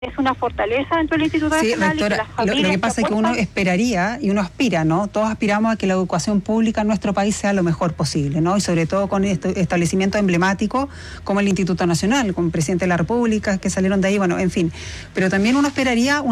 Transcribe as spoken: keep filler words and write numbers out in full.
es una fortaleza dentro del Instituto Sí, Nacional. rectora, y que las lo, familias lo que pasa que es que uno apuestan... esperaría y uno aspira, ¿no? Todos aspiramos a que la educación pública en nuestro país sea lo mejor posible, ¿no? Y sobre todo con este establecimientos emblemáticos como el Instituto Nacional, con el presidente de la República, que salieron de ahí, bueno, en fin. Pero también uno esperaría una